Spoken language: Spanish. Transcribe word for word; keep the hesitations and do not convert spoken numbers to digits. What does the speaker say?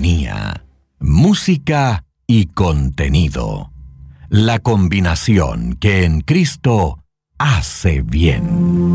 armonía, música y contenido. La combinación que en Cristo hace bien.